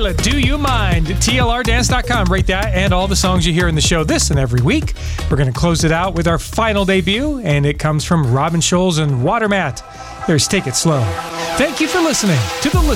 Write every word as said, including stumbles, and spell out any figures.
Delilah, Do You Mind? T L R dance dot com. Rate that and all the songs you hear in the show this and every week. We're going to close it out with our final debut, and it comes from Robin Scholes and Watermat. There's Take It Slow. Thank you for listening to the